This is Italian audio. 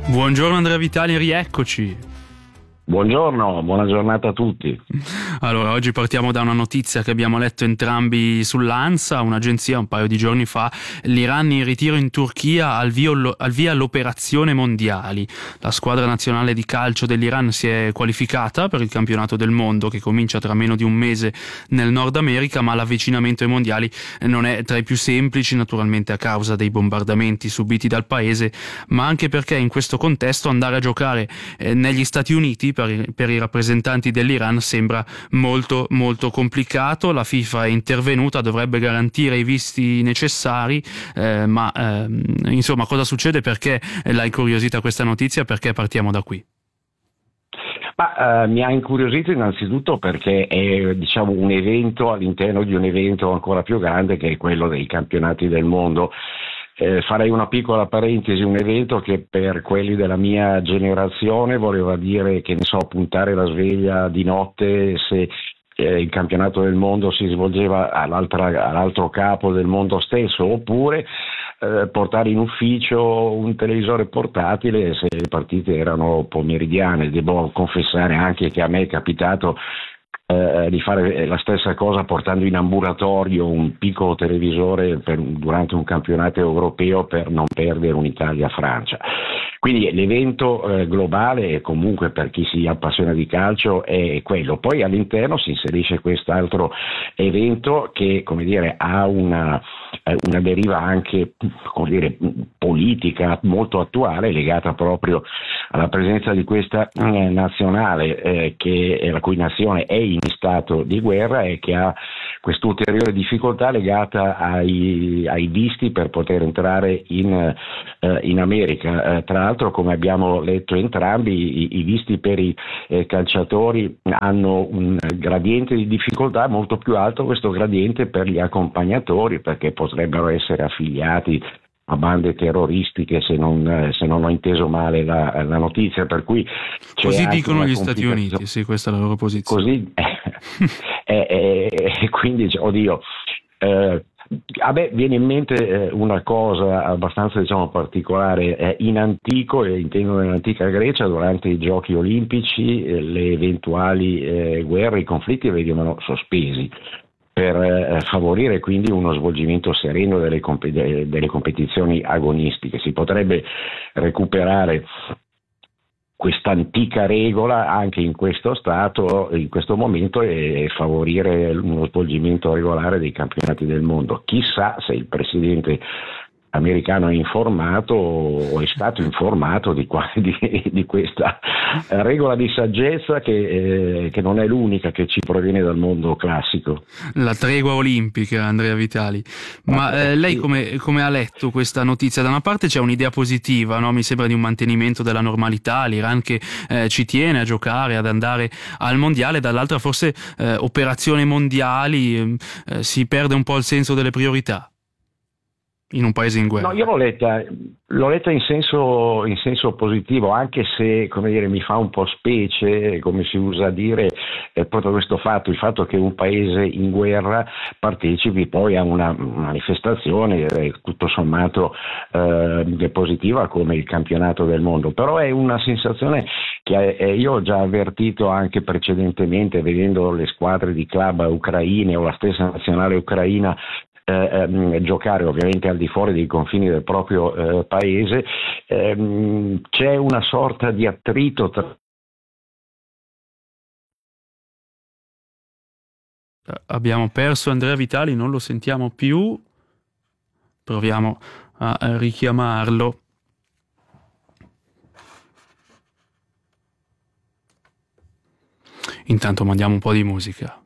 Buongiorno Andrea Vitali, rieccoci. Buongiorno, buona giornata a tutti. Allora, oggi partiamo da una notizia che abbiamo letto entrambi sull'ANSA, un'agenzia un paio di giorni fa. L'Iran in ritiro in Turchia al via all'operazione Mondiali. La squadra nazionale di calcio dell'Iran si è qualificata per il campionato del mondo che comincia tra meno di un mese nel Nord America, ma l'avvicinamento ai mondiali non è tra i più semplici, naturalmente a causa dei bombardamenti subiti dal paese, ma anche perché in questo contesto andare a giocare negli Stati Uniti per i rappresentanti dell'Iran sembra molto molto complicato. La FIFA è intervenuta, dovrebbe garantire i visti necessari, ma insomma, cosa succede? Perché l'ha incuriosita questa notizia? Perché partiamo da qui? Mi ha incuriosito innanzitutto perché è, diciamo, un evento all'interno di un evento ancora più grande, che è quello dei campionati del mondo. Farei una piccola parentesi: un evento che per quelli della mia generazione voleva dire, che ne so, puntare la sveglia di notte se il campionato del mondo si svolgeva all'altro capo del mondo stesso, oppure portare in ufficio un televisore portatile se le partite erano pomeridiane. Devo confessare anche che a me è capitato di fare la stessa cosa portando in ambulatorio un piccolo televisore durante un campionato europeo per non perdere un'Italia-Francia. Quindi l'evento globale, e comunque per chi si appassiona di calcio, è quello. Poi all'interno si inserisce quest'altro evento che, come dire, ha una deriva anche, come dire, politica molto attuale, legata proprio alla presenza di questa nazionale la cui nazione è in stato di guerra e che ha quest'ulteriore difficoltà legata ai visti per poter entrare in America. Tra l'altro, come abbiamo letto entrambi, i visti per i calciatori hanno un gradiente di difficoltà molto più alto, questo gradiente per gli accompagnatori, perché potrebbero essere affiliati a bande terroristiche, se non ho inteso male la notizia, per cui così dicono gli Stati Uniti, sì, questa è la loro posizione. Così quindi, oddio, a me viene in mente una cosa abbastanza, diciamo, particolare. In antico, intendo nell'antica Grecia, durante i giochi olimpici, le eventuali guerre, i conflitti venivano sospesi per favorire quindi uno svolgimento sereno delle competizioni agonistiche. Si potrebbe recuperare questa antica regola anche in questo momento, e favorire uno svolgimento regolare dei campionati del mondo. Chissà se il presidente americano è informato o è stato informato di questa regola di saggezza che non è l'unica che ci proviene dal mondo classico. La tregua olimpica, Andrea Vitali. Ma lei come ha letto questa notizia? Da una parte c'è un'idea positiva, no? Mi sembra di un mantenimento della normalità, l'Iran che ci tiene a giocare, ad andare al mondiale, dall'altra forse operazioni mondiali, si perde un po' il senso delle priorità in un paese in guerra. No, io l'ho letta in senso positivo, anche se, come dire, mi fa un po' specie, come si usa a dire, proprio questo fatto, il fatto che un paese in guerra partecipi poi a una manifestazione tutto sommato positiva come il campionato del mondo. Però è una sensazione che io ho già avvertito anche precedentemente, vedendo le squadre di club ucraine o la stessa nazionale ucraina giocare ovviamente al di fuori dei confini del proprio paese. C'è una sorta di attrito Abbiamo perso Andrea Vitali, non lo sentiamo più, proviamo a richiamarlo. Intanto mandiamo un po' di musica.